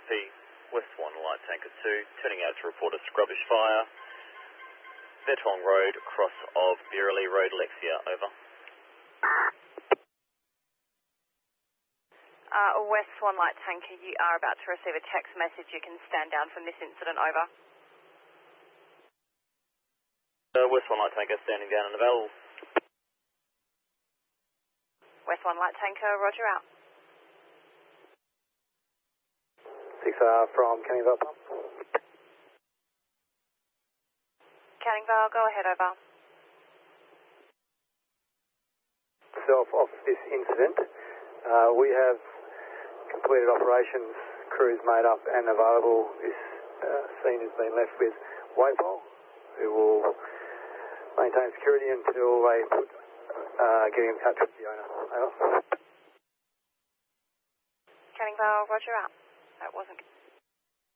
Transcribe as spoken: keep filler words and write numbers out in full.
copy. West one Light Tanker two, turning out to report a scrubbish fire. Betong Road, cross of Beerley Road, Lexia, over. Uh, West one Light Tanker, you are about to receive a text message. You can stand down from this incident, over. Uh, West one Light Tanker, standing down in the valve. West one Light Tanker, roger out. six R from Canning Vale Pump. Canning Vale, go ahead, over. Self off this incident. Uh, we have completed operations, crews made up and available. This uh, scene has been left with Waypol, who will maintain security until they put, uh, get in touch with the owner. Over. Canning Vale, roger out. That wasn't...